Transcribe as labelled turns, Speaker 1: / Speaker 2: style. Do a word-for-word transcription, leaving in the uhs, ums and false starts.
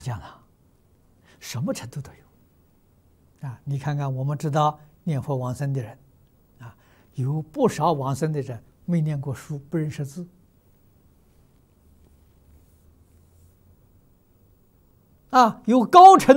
Speaker 1: 讲了，什么程度都有啊！你看看，我们知道念佛往生的人啊，有不少往生的人没念过书，不认识字啊，有高程